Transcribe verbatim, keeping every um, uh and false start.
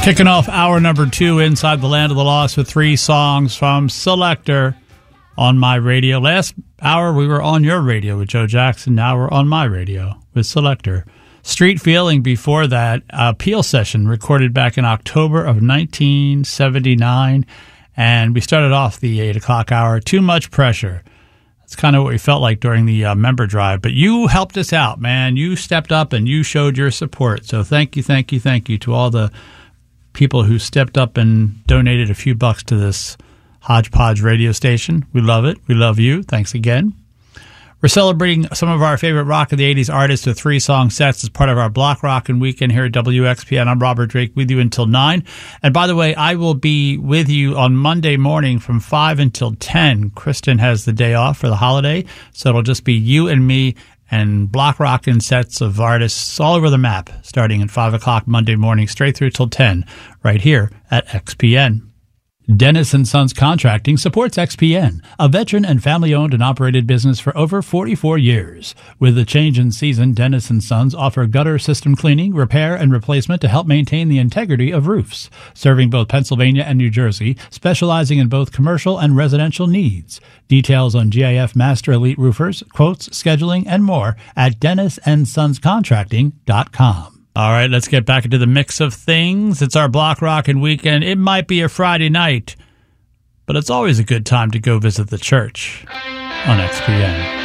Kicking off hour number two inside the Land of the Lost with three songs from Selecter on my radio. Last hour we were on your radio with Joe Jackson. Now we're on my radio with Selecter. Street Feeling before that, a Peel session recorded back in October of nineteen seventy-nine. And we started off the eight o'clock hour. Too Much Pressure. That's kind of what we felt like during the uh, member drive. But you helped us out, man. You stepped up and you showed your support. So thank you, thank you, thank you to all the people who stepped up and donated a few bucks to this hodgepodge radio station. We love it. We love you. Thanks again. We're celebrating some of our favorite rock of the eighties artists with three song sets as part of our Block Rockin' Weekend here at W X P N. I'm Robert Drake with you until nine. And by the way, I will be with you on Monday morning from five until ten. Kristen has the day off for the holiday, so it'll just be you and me and block rockin' sets of artists all over the map, starting at five o'clock Monday morning, straight through till ten, right here at X P N. Dennis and Sons Contracting supports X P N, a veteran and family-owned and operated business for over forty-four years. With the change in season, Dennis and Sons offer gutter system cleaning, repair, and replacement to help maintain the integrity of roofs. Serving both Pennsylvania and New Jersey, specializing in both commercial and residential needs. Details on G I F Master Elite Roofers, quotes, scheduling, and more at dennis and sons contracting dot com. All right, let's get back into the mix of things. It's our Block Rockin' Weekend. It might be a Friday night, but it's always a good time to go visit the church on X P N.